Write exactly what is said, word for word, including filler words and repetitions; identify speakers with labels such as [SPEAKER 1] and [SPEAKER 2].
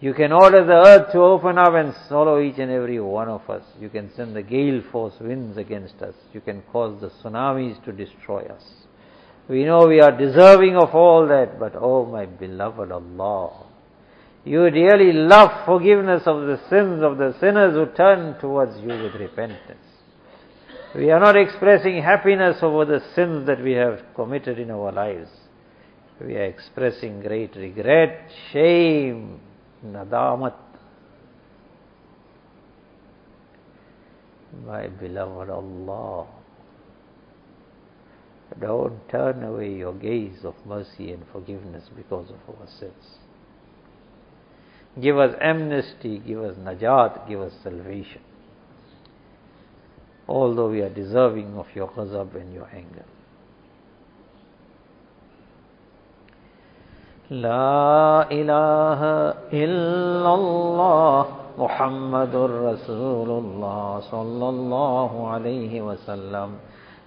[SPEAKER 1] You can order the earth to open up and swallow each and every one of us. You can send the gale force winds against us. You can cause the tsunamis to destroy us. We know we are deserving of all that, but oh my beloved Allah, you really love forgiveness of the sins of the sinners who turn towards you with repentance. We are not expressing happiness over the sins that we have committed in our lives. We are expressing great regret, shame, nadamat. My beloved Allah, don't turn away your gaze of mercy and forgiveness because of our sins. Give us amnesty, give us najat, give us salvation. Although we are deserving of your ghazab and your anger. La ilaha illallah Muhammadur Rasulullah sallallahu alayhi wa sallam.